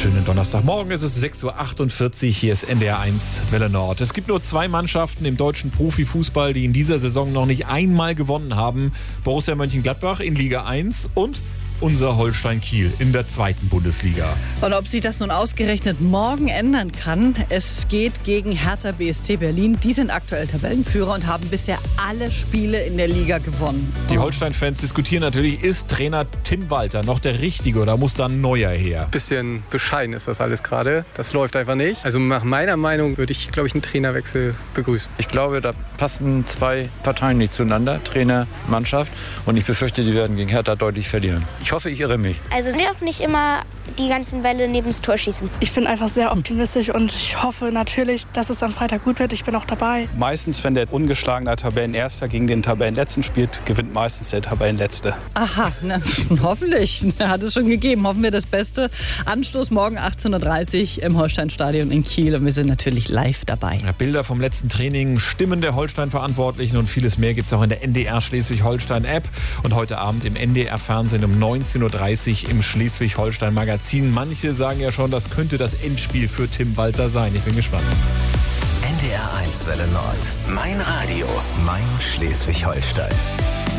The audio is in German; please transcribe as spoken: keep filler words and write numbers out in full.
schönen Donnerstagmorgen. Es ist sechs Uhr achtundvierzig. Hier ist N D R eins Welle Nord. Es gibt nur zwei Mannschaften im deutschen Profifußball, die in dieser Saison noch nicht einmal gewonnen haben. Borussia Mönchengladbach in Liga eins und unser Holstein Kiel in der zweiten Bundesliga. Und ob sich das nun ausgerechnet morgen ändern kann, es geht gegen Hertha B S C Berlin. Die sind aktuell Tabellenführer und haben bisher alle Spiele in der Liga gewonnen. Die Holstein-Fans diskutieren natürlich, ist Trainer Tim Walter noch der Richtige oder muss da ein neuer her? Bisschen bescheiden ist das alles gerade. Das läuft einfach nicht. Also nach meiner Meinung würde ich, glaube ich, einen Trainerwechsel begrüßen. Ich glaube, da passen zwei Parteien nicht zueinander, Trainer, Mannschaft. Und ich befürchte, die werden gegen Hertha deutlich verlieren. Ich hoffe, ich irre mich. Also es sind auch nicht immer die ganzen Bälle neben das Tor schießen. Ich bin einfach sehr optimistisch und ich hoffe natürlich, dass es am Freitag gut wird. Ich bin auch dabei. Meistens, wenn der ungeschlagene Tabellenerster gegen den Tabellenletzten spielt, gewinnt meistens der Tabellenletzte. Aha, na, hoffentlich. Hat es schon gegeben. Hoffen wir das Beste. Anstoß morgen achtzehn Uhr dreißig im Holsteinstadion in Kiel und wir sind natürlich live dabei. Ja, Bilder vom letzten Training, Stimmen der Holstein-Verantwortlichen und vieles mehr gibt es auch in der N D R Schleswig-Holstein-App und heute Abend im N D R-Fernsehen um neunzehn Uhr dreißig im Schleswig-Holstein-Magazin. Manche sagen ja schon, das könnte das Endspiel für Tim Walter sein. Ich bin gespannt. N D R eins Welle Nord. Mein Radio, mein Schleswig-Holstein.